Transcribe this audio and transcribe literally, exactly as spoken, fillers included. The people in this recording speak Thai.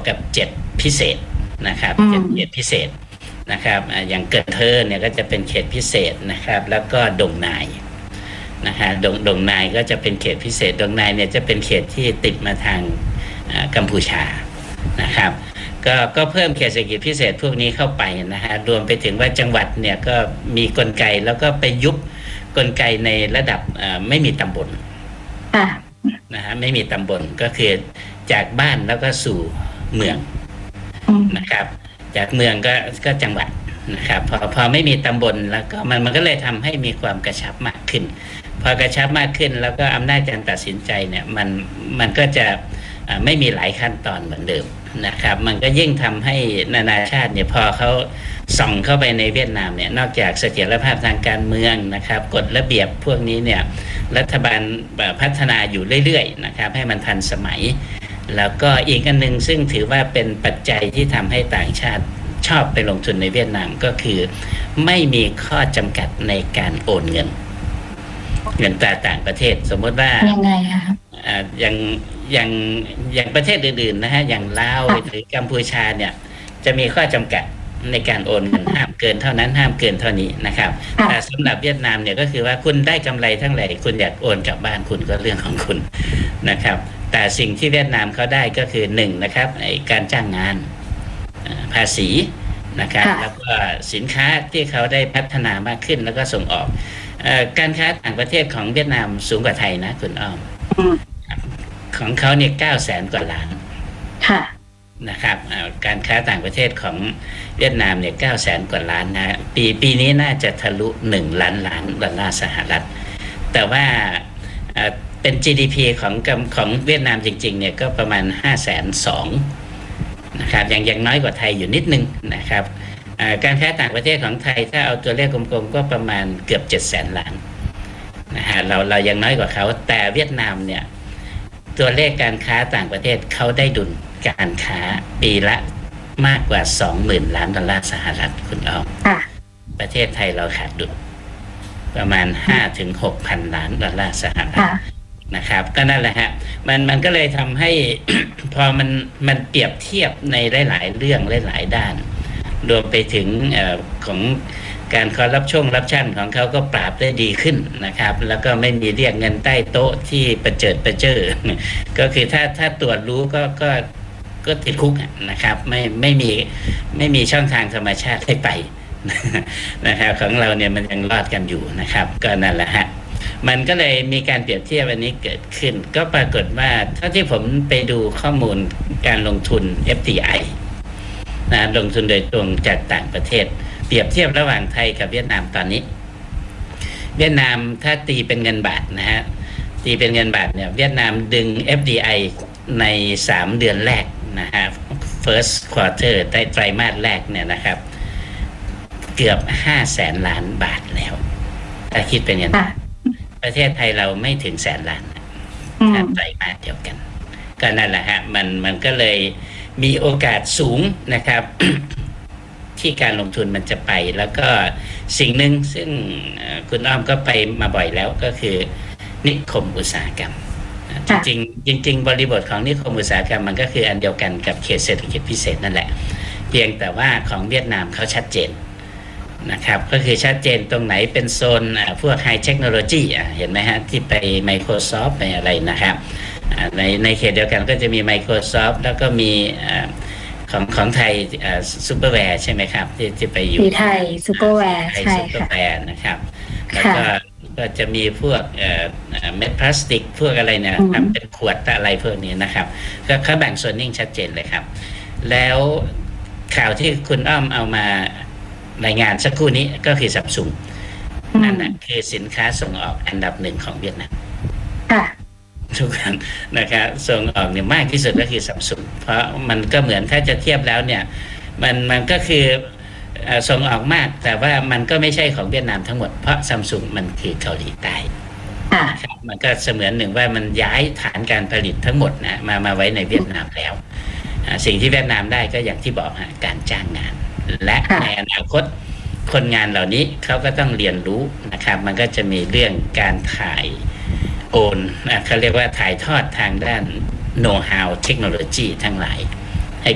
กับเจ็ดพิเศษนะครับเจ็ดเขตพิเศษนะครับอย่างเกิดเธอเนี่ยก็จะเป็นเขตพิเศษนะครับแล้วก็ดงนายนะฮะดงดงนายก็จะเป็นเขตพิเศษดงนายเนี่ยจะเป็นเขตที่ติดมาทางกัมพูชานะครับก็ก็เพิ่มเขตเศรษฐกิจพิเศษพวกนี้เข้าไปนะฮะรวมไปถึงว่าจังหวัดเนี่ยก็มีกลไกแล้วก็ไปยุบกลไกในระดับไม่มีตำบลนะฮะไม่มีตำบลก็คือจากบ้านแล้วก็สู่เมืองนะครับจากเมืองก็ก็จังหวัดนะครับพอพอไม่มีตำบลแล้วก็มันมันก็เลยทำให้มีความกระชับมากขึ้นพอกระชับมากขึ้นแล้วก็อำนาจการตัดสินใจเนี่ยมันมันก็จะไม่มีหลายขั้นตอนเหมือนเดิมนะครับมันก็ยิ่งทำให้นานาชาติเนี่ยพอเขาส่องเข้าไปในเวียดนามเนี่ยนอกจากเสถียรภาพทางการเมืองนะครับกฎระเบียบพวกนี้เนี่ยรัฐบาลพัฒนาอยู่เรื่อยๆนะครับให้มันทันสมัยแล้วก็อีกอันหนึ่งซึ่งถือว่าเป็นปัจจัยที่ทำให้ต่างชาติชอบไปลงทุนในเวียดนามก็คือไม่มีข้อจำกัดในการโอนเงินเงินตราต่างประเทศสมมติว่ายังไงคะอ่าอย่างอย่างอย่างประเทศอื่นๆนะฮะอย่างลาวหรือกัมพูชาเนี่ยจะมีข้อจำกัดในการโอนเงินห้ามเกินเท่านั้นห้ามเกินเท่านี้นะครับแต่สำหรับเวียดนามเนี่ยก็คือว่าคุณได้กำไรทั้งหลายคุณอยากโอนกลับบ้านคุณก็เรื่องของคุณนะครับแต่สิ่งที่เวียดนามเขาได้ก็คือหนึ่งนะครับในการจ้างงานภาษีนะครับแล้วก็สินค้าที่เขาได้พัฒนามากขึ้นแล้วก็ส่งออกการค้าต่างประเทศของเวียดนามสูงกว่าไทยนะคุณอ้อมของเขาเนี่ยเก้าแสนกว่าล้านนะครับการค้าต่างประเทศของเวียดนามเนี่ยเก้าแสนกว่าล้านนะปีปีนี้น่าจะทะลุหนึ่งล้านล้านดอลลาร์สหรัฐแต่ว่าเป็น จี ดี พี ของของเวียดนามจริงๆเนี่ยก็ประมาณห้าแสนสองนะครับยังยังน้อยกว่าไทยอยู่นิดนึงนะครับการค้าต่างประเทศของไทยถ้าเอาตัวเลขกลมๆก็ประมาณเกือบเจ็ดแสนล้านนะฮะเราเรายังน้อยกว่าเขาแต่เวียดนามเนี่ยตัวเลขการค้าต่างประเทศเขาได้ดุลการค้าปีละมากกว่า สองหมื่น ล้านดอลลาร์สหรัฐคุณอ้อมประเทศไทยเราขาดดุลประมาณ ห้าถึงหกพัน ล้านดอลลาร์สหรัฐนะครับก็นั่นแหละฮะมันมันก็เลยทำให้ พอมันมันเปรียบเทียบในหลายๆเรื่องหลายๆด้านรวมไปถึงเอ่อของการคอร์รัปชันรับชั่นของเขาก็ปราบได้ดีขึ้นนะครับแล้วก็ไม่มีเรียกเงินใต้โต๊ะที่ประเจิดประเจ้อก็คือถ้าถ้าตรวจรู้ก็ก็ก็ติดคุกนะครับไม่ไม่มีไม่มีช่องทางธรรมชาติให้ไปนะครับของเราเนี่ยมันยังรอดกันอยู่นะครับก็นั่นแหละฮะมันก็เลยมีการเปรียบเทียบอันนี้เกิดขึ้นก็ปรากฏว่าถ้าที่ผมไปดูข้อมูลการลงทุน เอฟ ดี ไอ นะลงทุนโดยตรงจากต่างประเทศเปรียบเทียบระหว่างไทยกับเวียดนามตอนนี้เวียดนามถ้าตีเป็นเงินบาทนะฮะตีเป็นเงินบาทเนี่ยเวียดนามดึง เอฟ ดี ไอ ในสามเดือนแรกนะฮะ first quarter ได้ไตรมาสแรกเนี่ยนะครับเกือบห้าแสนล้านบาทแล้วถ้าคิดเป็นเงินประเทศไทยเราไม่ถึงแสนล้านถ้าไตรมาสเดียวกันก็นั่นแหละฮะมันมันก็เลยมีโอกาสสูงนะครับ ที่การลงทุนมันจะไปแล้วก็สิ่งหนึ่งซึ่งคุณอ้อมก็ไปมาบ่อยแล้วก็คือนิคมอุตสาหกรรมจริงๆจริงๆบริบทของนิคมอุตสาหกรรมมันก็คืออันเดียวกันกับเขตเศรษฐกิจพิเศษนั่นแหละเพียงแต่ว่าของเวียดนามเขาชัดเจนนะครับก็คือชัดเจนตรงไหนเป็นโซนพวกไฮเทคโนโลยีเห็นไหมฮะที่ไป Microsoft ไปอะไรนะครับในในเขตเดียวกันก็จะมี Microsoft แล้วก็มีของของไทยซูเปอร์แวร์ใช่ไหมครับที่ที่ไปอยู่ไทยซูเปอร์แวร์ใช่ซูเปอร์แวร์นะครับแล้วก็ก็จะมีพวกเม็ดพลาสติกพวกอะไรเนี่ยทำเป็นขวดอะไรพวกนี้นะครับก็เขาแบ่งโซนนิ่งชัดเจนเลยครับแล้วข่าวที่คุณอ้อมเอามารายงานสักครู่นี้ก็คือซัมซุงนั่นแหละคือสินค้าส่งออกอันดับหนึ่งของเวียดนามทุกคนนะครับส่งออกเนี่ยมากที่สุดก็คือซัมซุงเพราะมันก็เหมือนถ้าจะเทียบแล้วเนี่ยมันมันก็คือส่งออกมากแต่ว่ามันก็ไม่ใช่ของเวียดนามทั้งหมดเพราะซัมซุงมันคือเกาหลีใต้นะครับมันก็เสมือนหนึ่งว่ามันย้ายฐานการผลิตทั้งหมดนะมามาไว้ในเวียดนามแล้วสิ่งที่เวียดนามได้ก็อย่างที่บอกฮะการจ้างงานและในอนาคตคนงานเหล่านี้เขาก็ต้องเรียนรู้นะครับมันก็จะมีเรื่องการถ่ายโอนนะเขาเรียกว่าถ่ายทอดทางด้านโน้ตฮาวเทคโนโลยีทั้งหลาย